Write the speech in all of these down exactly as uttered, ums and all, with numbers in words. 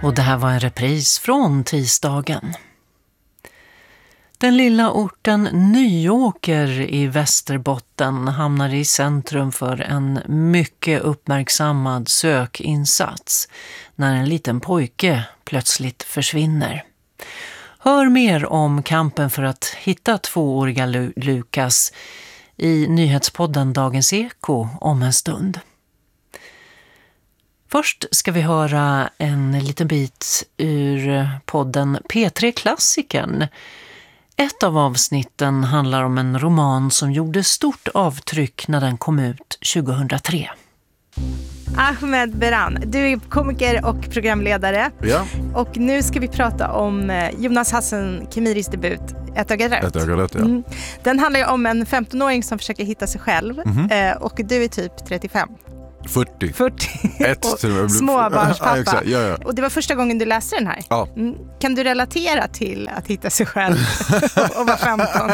Och det här var en repris från tisdagen. Den lilla orten Nyåker i Västerbotten hamnar i centrum för en mycket uppmärksammad sökinsats när en liten pojke plötsligt försvinner. Hör mer om kampen för att hitta tvååriga Lu- Lukas i nyhetspodden Dagens Eko om en stund. Först ska vi höra en liten bit ur podden P tre Klassikern. Ett av avsnitten handlar om en roman som gjorde stort avtryck när den kom ut tjugohundratre. Ahmed Beran, du är komiker och programledare. Ja. Och nu ska vi prata om Jonas Hassan Khemiris debut Ett öga rött. Ett öga rött, ja. Mm. Den handlar ju om en femtonåring som försöker hitta sig själv. Mm-hmm. Och du är typ trettiofem. fyrtio. fyrtio. Ett och till småbarnspappa. Ja, exakt. Ja, ja. Och det var första gången du läste den här. Ja. Mm. Kan du relatera till att hitta sig själv och vara femton?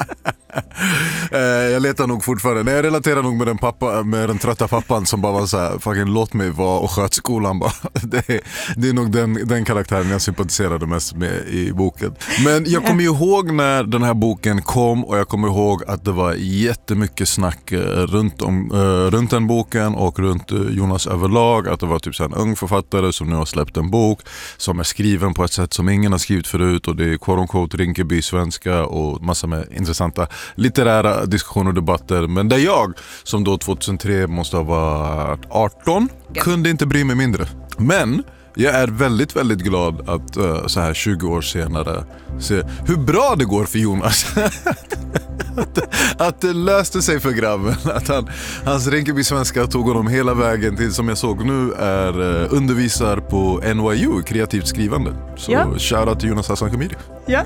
Jag letar nog fortfarande. Nej, jag relaterar nog med den pappa, med den trötta pappan som bara var så här, fucking låt mig vara och sköt skolan bara. Det är, det är nog den, den karaktären jag sympatiserade mest med i boken. Men jag kommer ju ihåg när den här boken kom, och jag kommer ihåg att det var jättemycket snack runt, om, uh, runt den boken och runt uh, Jonas överlag, att det var typ så en ung författare som nu har släppt en bok som är skriven på ett sätt som ingen har skrivit förut, och det är quote unquote Rinkeby svenska och massa med intressanta litterära diskussioner och debatter. Men där jag, som då tjugohundratre måste ha varit arton, kunde inte bry mig mindre. Men jag är väldigt, väldigt glad att uh, så här tjugo år senare se hur bra det går för Jonas. att, att det löste sig för grabben. Att han, hans Rinkeby svenska tog honom hela vägen till, som jag såg nu, är uh, undervisar på N Y U, kreativt skrivande. Så ja. Shoutout till Jonas Hassan Khemiri. Ja.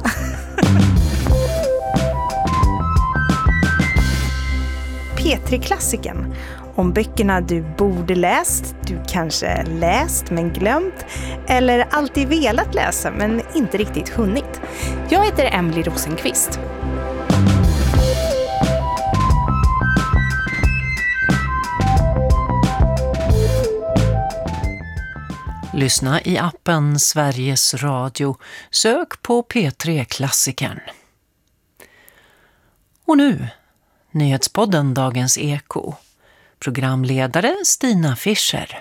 P tre Klassikern. Om böckerna du borde läst, du kanske läst men glömt, eller alltid velat läsa men inte riktigt hunnit. Jag heter Emily Rosenqvist. Lyssna i appen Sveriges Radio. Sök på P tre Klassikern. Och nu, nyhetspodden Dagens Eko. Programledare Stina Fischer.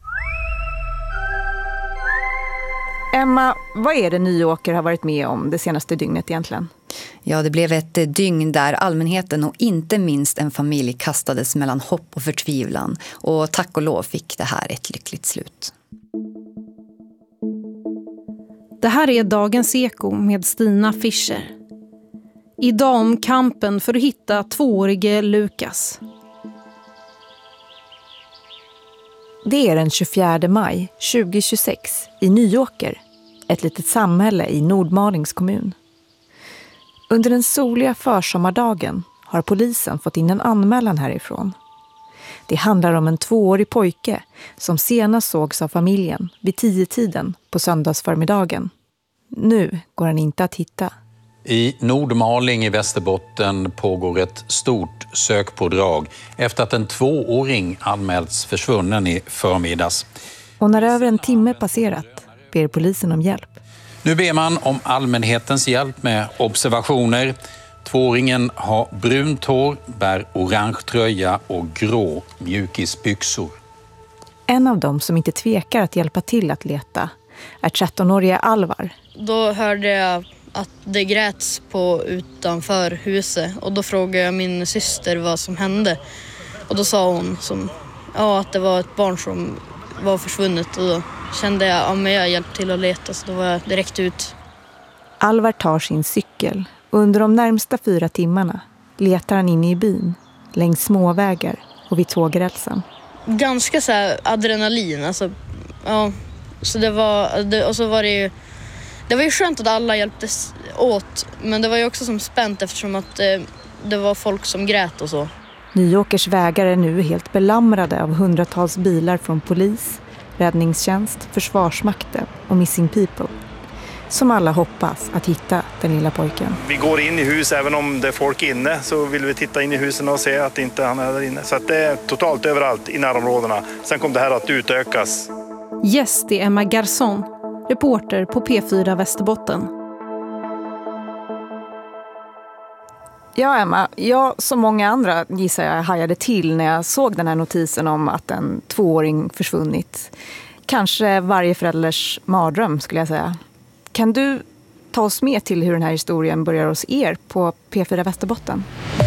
Emma, vad är det Nyåker har varit med om det senaste dygnet egentligen? Ja, det blev ett dygn där allmänheten och inte minst en familj kastades mellan hopp och förtvivlan. Och tack och lov fick det här ett lyckligt slut. Det här är Dagens Eko med Stina Fischer. Idag om kampen för att hitta tvåårige Lukas. Det är den tjugofjärde maj tjugohundratjugosex i Nyåker, ett litet samhälle i Nordmalings kommun. Under den soliga försommardagen har polisen fått in en anmälan härifrån. Det handlar om en tvåårig pojke som senast sågs av familjen vid tio-tiden på söndagsförmiddagen. Nu går han inte att hitta. I Nordmaling i Västerbotten pågår ett stort sökpådrag efter att en tvååring anmälts försvunnen i förmiddags. Och när över en timme passerat ber polisen om hjälp. Nu ber man om allmänhetens hjälp med observationer. Tvååringen har brunt hår, bär orange tröja och grå mjukisbyxor. En av dem som inte tvekar att hjälpa till att leta är trettonåriga Alvar. Då hörde jag att det gräts på utanför huset, och då frågade jag min syster vad som hände. Och då sa hon som, ja, att det var ett barn som var försvunnet, och då kände jag att ja, jag hjälpte till att leta, så då var jag direkt ut. Alvar tar sin cykel. Under de närmsta fyra timmarna letar han inne i byn, längs småvägar och vid tågrälsen. Ganska så här adrenalin, alltså, ja, så det var, det, och så var det ju, det var ju skönt att alla hjälptes åt, men det var ju också som spänt eftersom att eh, det var folk som grät och så. Nyåkers vägar är nu helt belamrade av hundratals bilar från polis, räddningstjänst, försvarsmakten och Missing People, som alla hoppas att hitta den lilla pojken. Vi går in i hus, även om det är folk inne så vill vi titta in i husen och se att inte han är där inne. Så att det är totalt överallt i närområdena. Sen kommer det här att utökas. Yes, det är Emma Garson. reporter på P fyra Västerbotten. Ja, Emma, jag som många andra gissar jag hajade till när jag såg den här notisen om att en tvååring försvunnit. Kanske varje förälders mardröm skulle jag säga. Kan du ta oss med till hur den här historien börjar hos er på P fyra Västerbotten?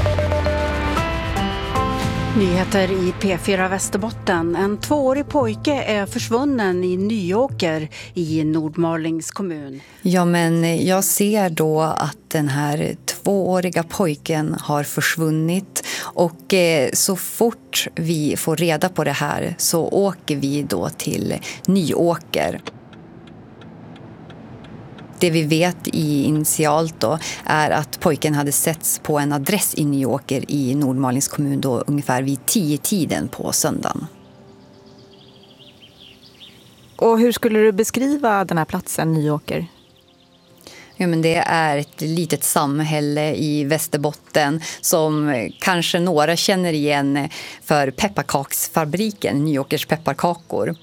Nyheter i P fyra Västerbotten. En tvåårig pojke är försvunnen i Nyåker i Nordmalings kommun. Ja, men jag ser då att den här tvååriga pojken har försvunnit. Och eh, så fort vi får reda på det här så åker vi då till Nyåker. Det vi vet i initialt då är att pojken hade setts på en adress i Nyåker i Nordmalings kommun då ungefär vid tio tiden på söndagen. Och hur skulle du beskriva den här platsen, Nyåker? Ja, men det är ett litet samhälle i Västerbotten som kanske några känner igen för pepparkaksfabriken, Nyåkers pepparkakor.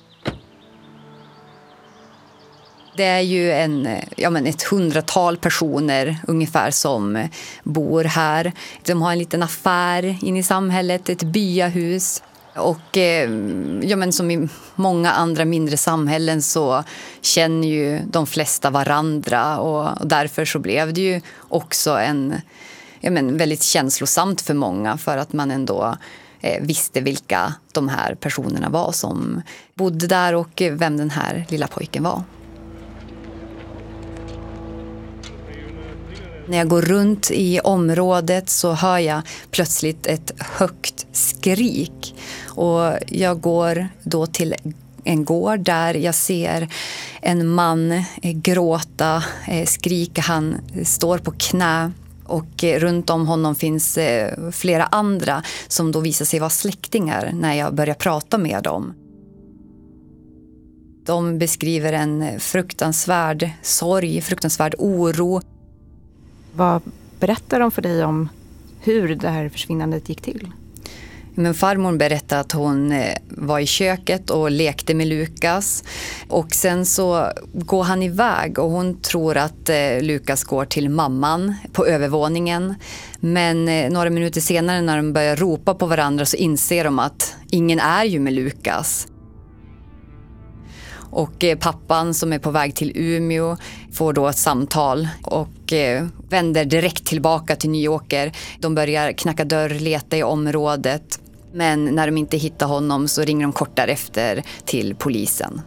Det är ju en, ja men ett hundratal personer ungefär som bor här. De har en liten affär in i samhället, ett byahus. Och ja, men som i många andra mindre samhällen så känner ju de flesta varandra. Och därför så blev det ju också en, ja men väldigt känslosamt för många. För att man ändå eh, visste vilka de här personerna var som bodde där och vem den här lilla pojken var. När jag går runt i området så hör jag plötsligt ett högt skrik. Och jag går då till en gård där jag ser en man gråta, skrika. Han står på knä och runt om honom finns flera andra som då visar sig vara släktingar när jag börjar prata med dem. De beskriver en fruktansvärd sorg, fruktansvärd oro. Vad berättar de för dig om hur det här försvinnandet gick till? Men farmor berättade att hon var i köket och lekte med Lukas. Och sen så går han iväg och hon tror att Lukas går till mamman på övervåningen. Men några minuter senare när de börjar ropa på varandra så inser de att ingen är ju med Lukas. Och pappan som är på väg till Umeå får då ett samtal och vänder direkt tillbaka till Nyåker. De börjar knacka dörr, leta i området. Men när de inte hittar honom så ringer de kort därefter till polisen.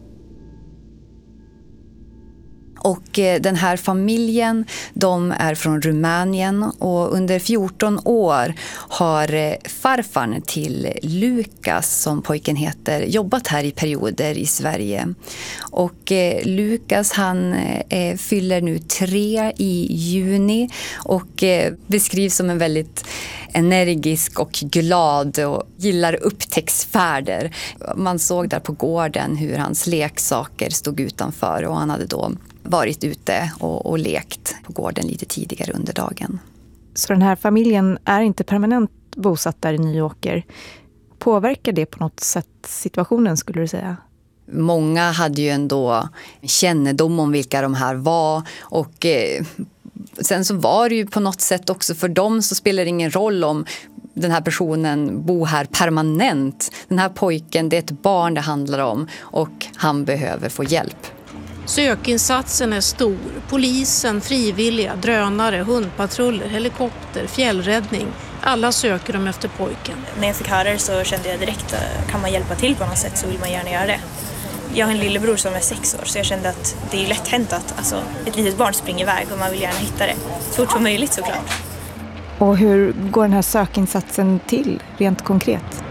Och den här familjen, de är från Rumänien och under fjorton år har farfaren till Lukas, som pojken heter, jobbat här i perioder i Sverige. Och Lukas han fyller nu tre i juni och beskrivs som en väldigt energisk och glad och gillar upptäcktsfärder. Man såg där på gården hur hans leksaker stod utanför och han hade då varit ute och, och lekt på gården lite tidigare under dagen. Så den här familjen är inte permanent bosatt där i Nyåker. Påverkar det på något sätt situationen, skulle du säga? Många hade ju ändå kännedom om vilka de här var och eh, sen så var det ju på något sätt också för dem så spelar det ingen roll om den här personen bor här permanent. Den här pojken, det är ett barn det handlar om och han behöver få hjälp. Sökinsatsen är stor. Polisen, frivilliga, drönare, hundpatruller, helikopter, fjällräddning. Alla söker dem efter pojken. När jag fick höra det så kände jag direkt att kan man hjälpa till på något sätt så vill man gärna göra det. Jag har en lillebror som är sex år så jag kände att det är lätt hänt att alltså, ett litet barn springer iväg och man vill gärna hitta det. Så fort som möjligt såklart. Och hur går den här sökinsatsen till rent konkret?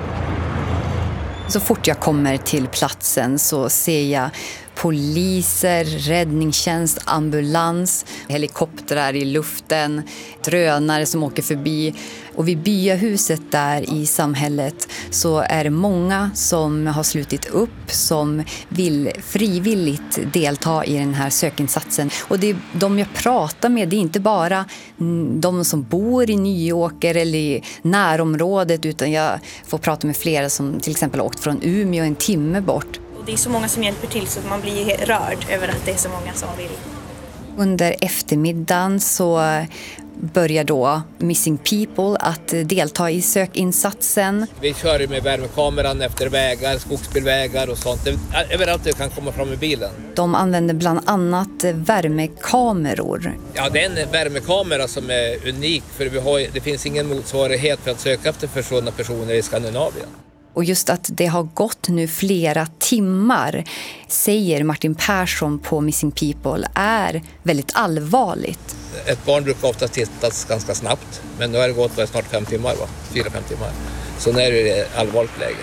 Så fort jag kommer till platsen så ser jag poliser, räddningstjänst, ambulans, helikoptrar i luften, drönare som åker förbi. Och vid byahuset där i samhället så är det många som har slutit upp som vill frivilligt delta i den här sökinsatsen. Och det är de jag pratar med, det är inte bara de som bor i Nyåker eller i närområdet utan jag får prata med flera som till exempel har åkt från Umeå en timme bort. Det är så många som hjälper till så man blir rörd över att det är så många som vill. Under eftermiddagen så börjar då Missing People att delta i sökinsatsen. Vi kör med värmekameran efter vägar, skogsbilvägar och sånt. Överallt du kan komma fram med bilen. De använder bland annat värmekameror. Ja, det är en värmekamera som är unik för vi har, det finns ingen motsvarighet för att söka efter försvunna personer i Skandinavien. Och just att det har gått nu flera timmar, säger Martin Persson på Missing People, är väldigt allvarligt. Ett barn brukar ofta tittas ganska snabbt, men nu har det gått snart fem timmar, va? Fyra, fem timmar. Så nu är det ett allvarligt läge.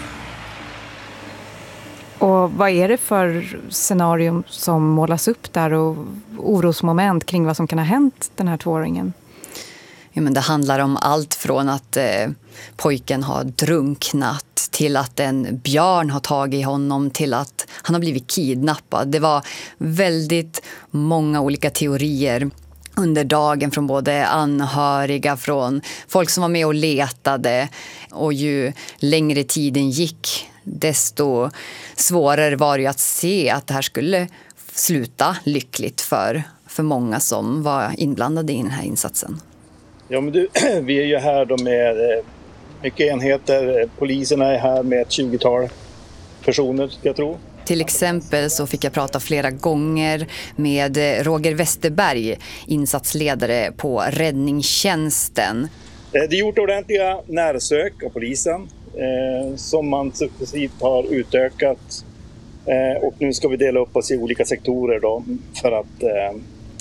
Och vad är det för scenarium som målas upp där och orosmoment kring vad som kan ha hänt den här tvååringen? Ja, men det handlar om allt från att eh, pojken har drunknat till att en björn har tagit honom till att han har blivit kidnappad. Det var väldigt många olika teorier under dagen från både anhöriga, från folk som var med och letade. Och ju längre tiden gick, desto svårare var det att se att det här skulle sluta lyckligt för, för många som var inblandade i den här insatsen. Ja, men du, vi är ju här då med mycket enheter. Poliserna är här med ett tjugotal personer, ska jag tro. Till exempel så fick jag prata flera gånger med Roger Westerberg, insatsledare på räddningstjänsten. Det är gjort ordentliga närsök av polisen eh, som man successivt har utökat. Eh, och nu ska vi dela upp oss i olika sektorer då för att eh,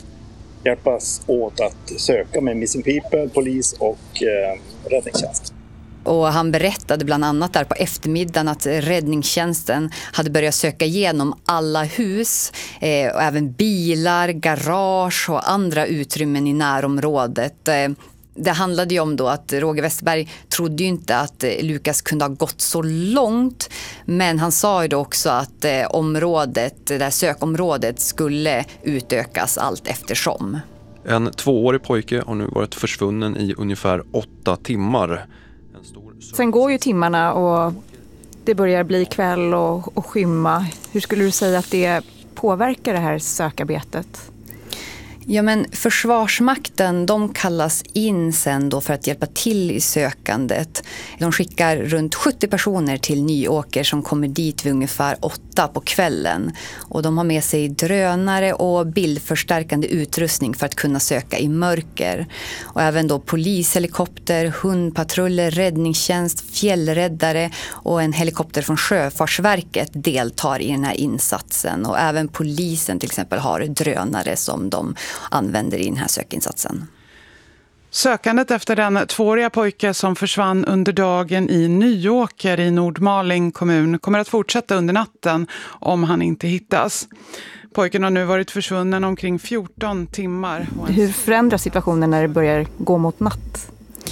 hjälpas åt att söka med Missing People, polis och eh, räddningstjänst. Och han berättade bland annat där på eftermiddagen att räddningstjänsten hade börjat söka igenom alla hus, eh, och även bilar, garage och andra utrymmen i närområdet. Eh, det handlade ju om då att Roger Westerberg trodde ju inte att eh, Lukas kunde ha gått så långt, men han sa ju då också att eh, området, det där sökområdet skulle utökas allt eftersom. En tvåårig pojke har nu varit försvunnen i ungefär åtta timmar. Sen går ju timmarna och det börjar bli kväll och, och skymma. Hur skulle du säga att det påverkar det här sökarbetet? Ja, men Försvarsmakten, de kallas in sen då för att hjälpa till i sökandet. De skickar runt sjuttio personer till Nyåker som kommer dit vid ungefär åtta på kvällen. Och de har med sig drönare och bildförstärkande utrustning för att kunna söka i mörker. Och även då polishelikopter, hundpatruller, räddningstjänst, fjällräddare och en helikopter från Sjöfartsverket deltar i den här insatsen. Och även polisen till exempel har drönare som de använder i den här sökinsatsen. Sökandet efter den tvååriga pojke som försvann under dagen i Nyåker i Nordmaling kommun kommer att fortsätta under natten om han inte hittas. Pojken har nu varit försvunnen omkring fjorton timmar. Hur förändras situationen när det börjar gå mot natt?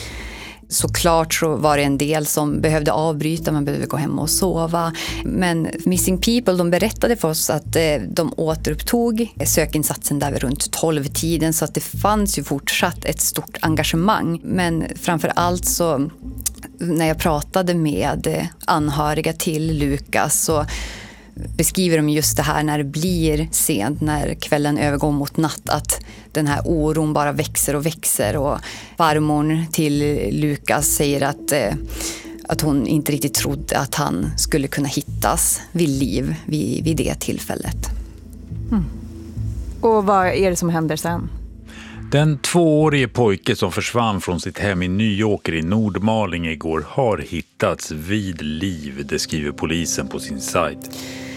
Såklart så var det en del som behövde avbryta, man behövde gå hem och sova. Men Missing People, de berättade för oss att de återupptog sökinsatsen där vid runt tolv-tiden, så att det fanns ju fortsatt ett stort engagemang. Men framför allt så, när jag pratade med anhöriga till Lukas, så beskriver de just det här när det blir sent, när kvällen övergår mot natt, att den här oron bara växer och växer. Och farmor till Lukas säger att, eh, att hon inte riktigt trodde att han skulle kunna hittas vid liv vid, vid det tillfället. Mm. Och vad är det som händer sen? Den tvåårige pojke som försvann från sitt hem i Nyåker i Nordmaling igår har hittats vid liv, det skriver polisen på sin sajt.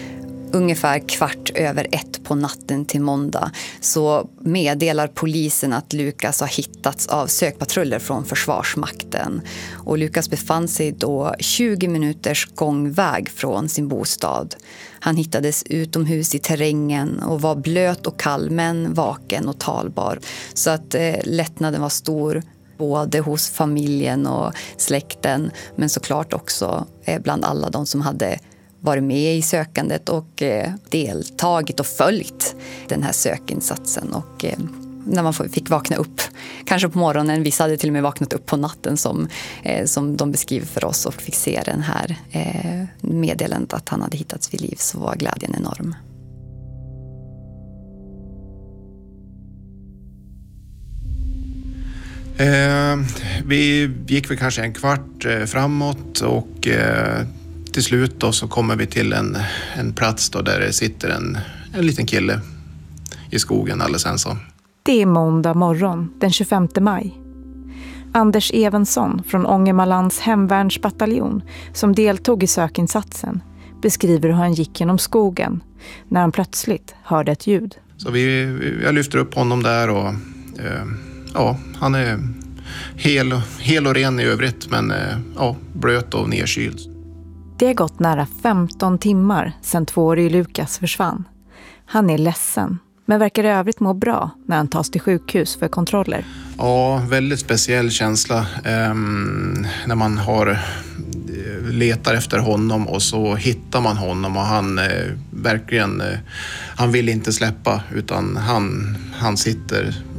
Ungefär kvart över ett på natten till måndag så meddelar polisen att Lukas har hittats av sökpatruller från Försvarsmakten. Och Lukas befann sig då tjugo minuters gångväg från sin bostad. Han hittades utomhus i terrängen och var blöt och kall, men vaken och talbar. Så att eh, lättnaden var stor både hos familjen och släkten, men såklart också eh, bland alla de som hade varit med i sökandet och eh, deltagit och följt den här sökinsatsen. Och eh, när man fick vakna upp. Kanske på morgonen, vissa hade till och med vaknat upp på natten som, eh, som de beskriver för oss och fick se den här eh, meddelandet att han hade hittats vid liv, så var glädjen enorm. Eh, vi gick väl kanske en kvart eh, framåt och eh, till slut då så kommer vi till en, en plats då där det sitter en, en liten kille i skogen alldeles ensam. Det är måndag morgon den tjugofemte maj. Anders Evensson från Ångermanlands hemvärnsbataljon som deltog i sökinsatsen beskriver hur han gick genom skogen när han plötsligt hörde ett ljud. Så vi, jag lyfter upp honom där och eh, ja, han är hel, hel och ren i övrigt men eh, ja, blöt och nedkyld. Det har gått nära femton timmar sedan tvåårige Lukas försvann. Han är ledsen, men verkar i övrigt må bra när han tas till sjukhus för kontroller. Ja, väldigt speciell känsla eh, när man har letar efter honom och så hittar man honom och han eh, verkligen, eh, han vill inte släppa utan han, han sitter